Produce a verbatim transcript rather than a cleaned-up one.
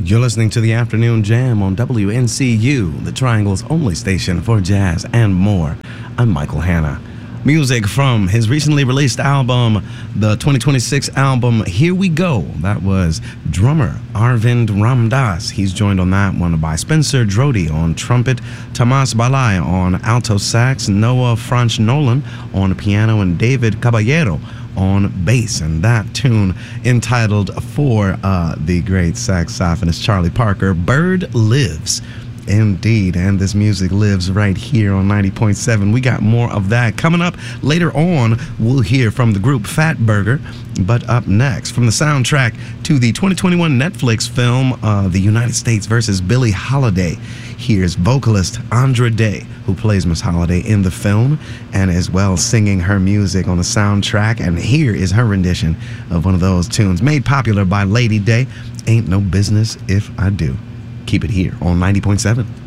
You're listening to the Afternoon Jam on W N C U, the Triangle's only station for jazz and more. I'm Michael Hanna. Music from his recently released album, the twenty twenty-six album, Here We Go. That was drummer Arvind Ramdas. He's joined on that one by Spencer Drody on trumpet, Tomas Balai on alto sax, Noah Franch Nolan on piano, and David Caballero on bass. And that tune entitled for uh, the great saxophonist Charlie Parker, Bird Lives. Indeed, and this music lives right here on ninety point seven. We got more of that coming up later on. We'll hear from the group Fatburger, but up next, from the soundtrack to the twenty twenty-one Netflix film uh, The United States versus Billie Holiday, here's vocalist Andra Day, who plays Miss Holiday in the film and as well singing her music on the soundtrack. And here is her rendition of one of those tunes made popular by Lady Day, Ain't No Business If I Do. Keep it here on ninety point seven.